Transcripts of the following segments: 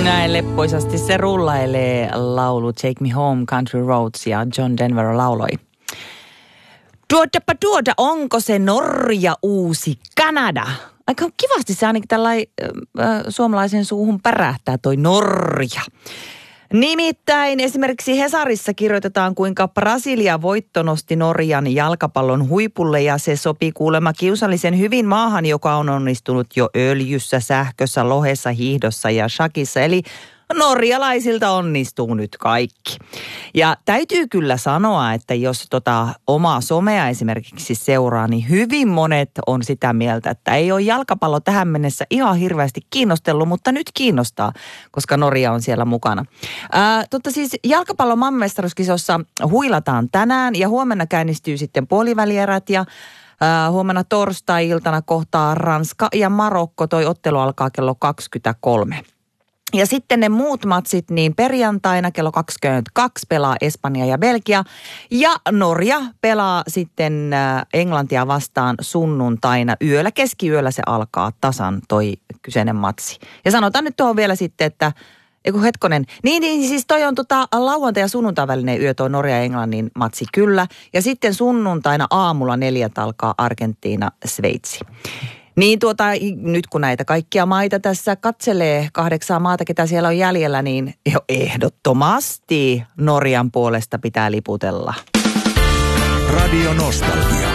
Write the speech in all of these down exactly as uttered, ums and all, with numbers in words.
Näin leppoisasti se rullailee laulu Take Me Home Country Roads ja John Denver lauloi. Tuotapa tuota, onko se Norja uusi Kanada? Aika kivasti se ainakin tällainen äh, suomalaisen suuhun pärähtää toi Norja. Nimittäin esimerkiksi Hesarissa kirjoitetaan, kuinka Brasilia voitto nosti Norjan jalkapallon huipulle ja se sopii kuulemma kiusallisen hyvin maahan, joka on onnistunut jo öljyssä, sähkössä, lohessa, hiihdossa ja shakissa. Eli norjalaisilta onnistuu nyt kaikki. Ja täytyy kyllä sanoa, että jos tota omaa somea esimerkiksi seuraa, niin hyvin monet on sitä mieltä, että ei ole jalkapallo tähän mennessä ihan hirveästi kiinnostellut, mutta nyt kiinnostaa, koska Norja on siellä mukana. Ää, totta siis jalkapallon maailmanmestaruuskisossa huilataan tänään ja huomenna käynnistyy sitten puolivälierät ja ää, huomenna torstai-iltana kohtaa Ranska ja Marokko. Toi ottelu alkaa kello kaksikymmentäkolme. Ja sitten ne muut matsit, niin perjantaina kello kaksikymmentäkaksi pelaa Espanja ja Belgia. Ja Norja pelaa sitten Englantia vastaan sunnuntaina yöllä. Keskiyöllä se alkaa tasan toi kyseinen matsi. Ja sanotaan nyt tuohon vielä sitten, että eiku hetkonen. Niin, niin siis toi on tota lauantai- ja sunnuntai välinen yö toi Norja ja Englannin matsi kyllä. Ja sitten sunnuntaina aamulla neljältä alkaa Argentiina, Sveitsi. Niin tuota, nyt kun näitä kaikkia maita tässä katselee, kahdeksaa maata, ketä siellä on jäljellä, niin jo ehdottomasti Norjan puolesta pitää liputella. Radio Nostalgia.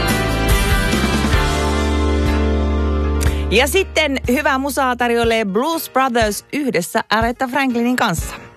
Ja sitten hyvää musaa tarjoilee Blues Brothers yhdessä Aretha Franklinin kanssa.